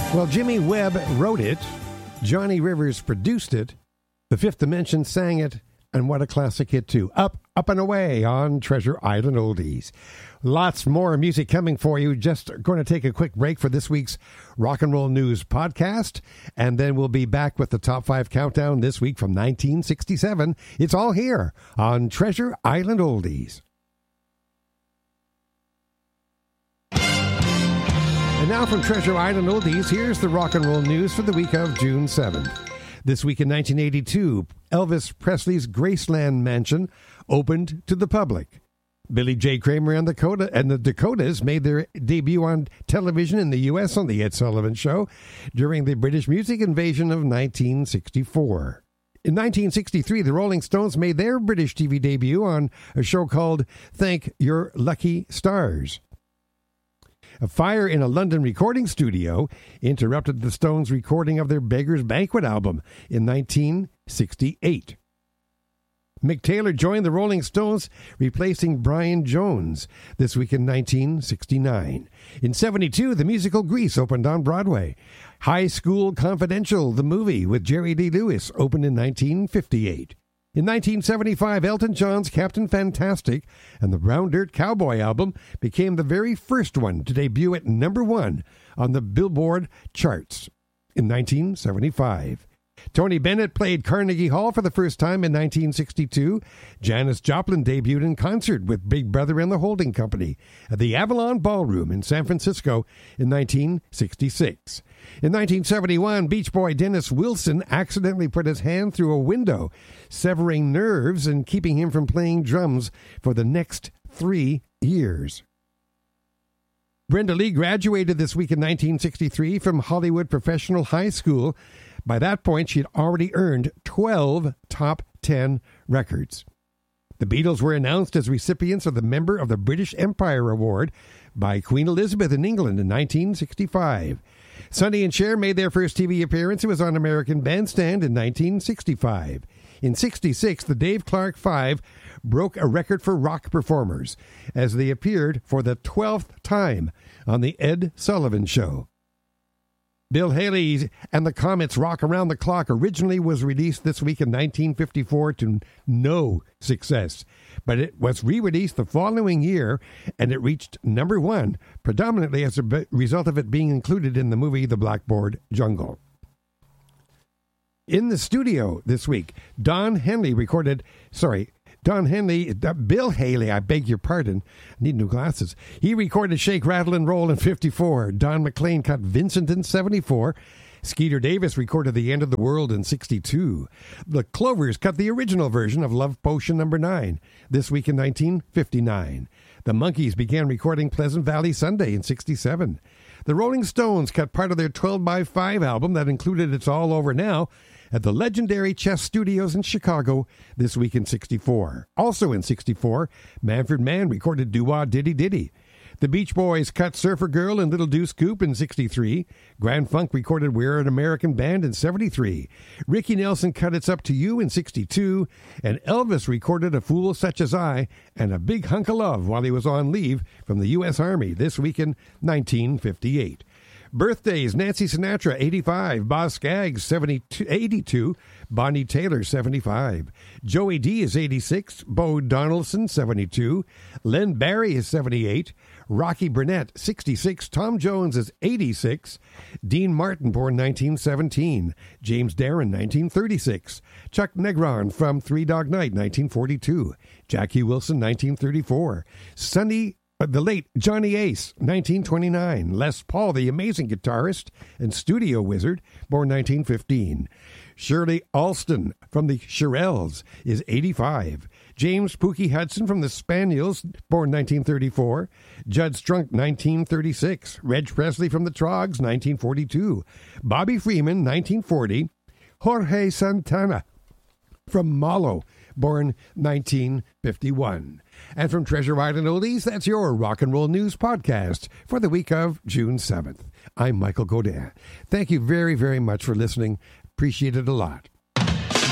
Well, Jimmy Webb wrote it, Johnny Rivers produced it, The Fifth Dimension sang it, and what a classic hit too. Up, Up and Away on Treasure Island Oldies. Lots more music coming for you. Just going to take a quick break for this week's Rock and Roll News podcast, and then we'll be back with the Top 5 Countdown this week from 1967. It's all here on Treasure Island Oldies. And now from Treasure Island Oldies, here's the rock and roll news for the week of June 7th. This week in 1982, Elvis Presley's Graceland Mansion opened to the public. Billy J. Kramer and the Dakotas made their debut on television in the U.S. on The Ed Sullivan Show during the British music invasion of 1964. In 1963, the Rolling Stones made their British TV debut on a show called Thank Your Lucky Stars. A fire in a London recording studio interrupted the Stones' recording of their Beggar's Banquet album in 1968. Mick Taylor joined the Rolling Stones, replacing Brian Jones this week in 1969. In 72, the musical Grease opened on Broadway. High School Confidential, the movie with Jerry Lee Lewis, opened in 1958. In 1975, Elton John's Captain Fantastic and the Brown Dirt Cowboy album became the very first one to debut at number 1 on the Billboard charts. In 1975, Tony Bennett played Carnegie Hall for the first time in 1962. Janis Joplin debuted in concert with Big Brother and the Holding Company at the Avalon Ballroom in San Francisco in 1966. In 1971, Beach Boy Dennis Wilson accidentally put his hand through a window, severing nerves and keeping him from playing drums for the next 3 years. Brenda Lee graduated this week in 1963 from Hollywood Professional High School. By that point, she had already earned 12 top 10 records. The Beatles were announced as recipients of the Member of the British Empire Award by Queen Elizabeth in England in 1965. Sonny and Cher made their first TV appearance. It was on American Bandstand in 1965. In 66, the Dave Clark Five broke a record for rock performers as they appeared for the 12th time on The Ed Sullivan Show. Bill Haley and the Comets' Rock Around the Clock originally was released this week in 1954 to no success, but it was re-released the following year, and it reached number 1, predominantly as a result of it being included in the movie The Blackboard Jungle. In the studio this week, Bill Haley, I beg your pardon, I need new glasses. He recorded Shake, Rattle, and Roll in 54. Don McLean cut Vincent in 74. Skeeter Davis recorded The End of the World in 62. The Clovers cut the original version of Love Potion No. 9 this week in 1959. The Monkees began recording Pleasant Valley Sunday in 67. The Rolling Stones cut part of their 12x5 album that included It's All Over Now at the legendary Chess Studios in Chicago this week in 64. Also in 64, Manfred Mann recorded Doo-Wah Diddy Diddy. The Beach Boys cut Surfer Girl and Little Deuce Coupe in 63. Grand Funk recorded We're an American Band in 73. Ricky Nelson cut It's Up to You in 62. And Elvis recorded A Fool Such as I and A Big Hunk of Love while he was on leave from the U.S. Army this week in 1958. Birthdays: Nancy Sinatra, 85. Boz Scaggs, 82. Bonnie Taylor, 75. Joey D is 86. Bo Donaldson, 72. Len Barry is 78. Rocky Burnett, 66. Tom Jones is 86. Dean Martin, born 1917. James Darren, 1936. Chuck Negron from Three Dog Night, 1942. Jackie Wilson, 1934. The late Johnny Ace, 1929. Les Paul, the amazing guitarist and studio wizard, born 1915. Shirley Alston from the Shirelles is 85. James Pookie Hudson from the Spaniels, born 1934. Judd Strunk, 1936. Reg Presley from the Troggs, 1942. Bobby Freeman, 1940. Jorge Santana from Malo, born 1951. And from Treasure Island Oldies, that's your Rock and Roll News podcast for the week of June 7th. I'm Michael Godin. Thank you very, very much for listening. Appreciate it a lot.